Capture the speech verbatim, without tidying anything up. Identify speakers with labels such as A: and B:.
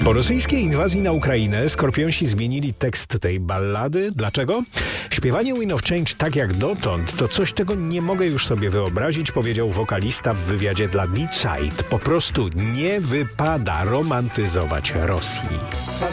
A: Po rosyjskiej inwazji na Ukrainę Skorpionsi zmienili tekst tej ballady. Dlaczego? Śpiewanie Wind of Change tak jak dotąd to coś, czego nie mogę już sobie wyobrazić, powiedział wokalista w wywiadzie dla Deicide. Po prostu nie wypada romantyzować Rosji.